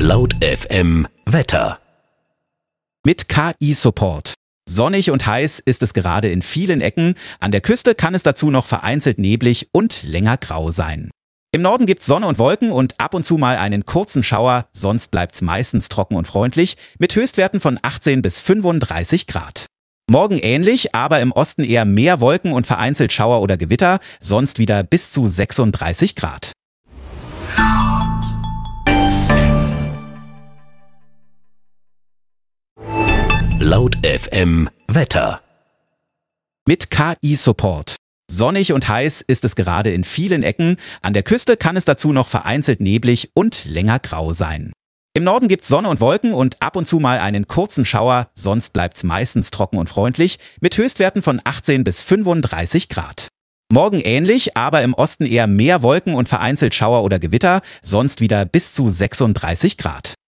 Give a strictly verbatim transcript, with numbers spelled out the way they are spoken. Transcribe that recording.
Laut F M Wetter. Mit K I-Support. Sonnig und heiß ist es gerade in vielen Ecken. An der Küste kann es dazu noch vereinzelt neblig und länger grau sein. Im Norden gibt's Sonne und Wolken und ab und zu mal einen kurzen Schauer, sonst bleibt's meistens trocken und freundlich, mit Höchstwerten von achtzehn bis fünfunddreißig Grad. Morgen ähnlich, aber im Osten eher mehr Wolken und vereinzelt Schauer oder Gewitter, sonst wieder bis zu sechsunddreißig Grad. Laut F M Wetter. Mit K I-Support. Sonnig und heiß ist es gerade in vielen Ecken. An der Küste kann es dazu noch vereinzelt neblig und länger grau sein. Im Norden gibt's Sonne und Wolken und ab und zu mal einen kurzen Schauer, sonst bleibt's meistens trocken und freundlich, mit Höchstwerten von achtzehn bis fünfunddreißig Grad. Morgen ähnlich, aber im Osten eher mehr Wolken und vereinzelt Schauer oder Gewitter, sonst wieder bis zu sechsunddreißig Grad.